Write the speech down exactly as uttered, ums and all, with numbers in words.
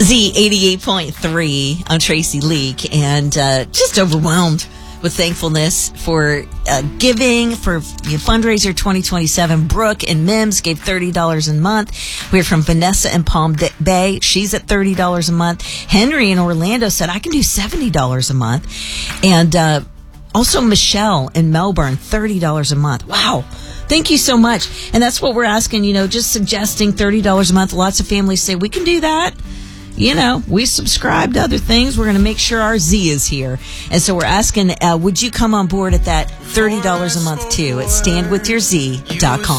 Z eighty-eight point three. I'm Tracy Leak, and uh, just overwhelmed with thankfulness for uh, giving for you know, fundraiser twenty twenty-seven. Brooke and Mims gave thirty dollars a month. We heard from Vanessa in Palm Bay. She's at thirty dollars a month. Henry in Orlando said, I can do seventy dollars a month. And uh, also Michelle in Melbourne, thirty dollars a month. Wow. Thank you so much. And that's what we're asking, you know, just suggesting thirty dollars a month. Lots of families say, we can do that. You know, we subscribe to other things. We're going to make sure our Z is here. And so we're asking, uh, would you come on board at that thirty dollars a month too at stand with your Z dot com.